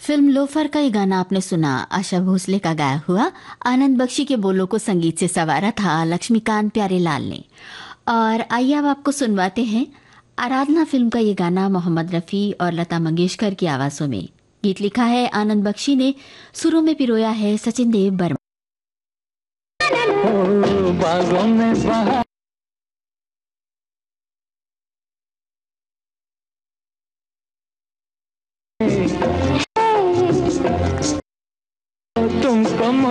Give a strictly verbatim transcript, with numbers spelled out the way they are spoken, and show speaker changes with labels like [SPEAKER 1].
[SPEAKER 1] Film loafer का ये गाना आपने सुना, आशा भोसले का गाया हुआ। आनंद बख्शी के बोलों को संगीत से संवारा था लक्ष्मीकांत प्यारेलाल ने। और आइए अब आपको सुनवाते हैं आराधना फिल्म का ये गाना मोहम्मद रफ़ी और लता मंगेशकर की आवाज़ों में। गीत लिखा है आनंद बख्शी ने, सुरों में पिरोया है सचिन देव बर्मन।
[SPEAKER 2] ओ, बागों में बहार तुमको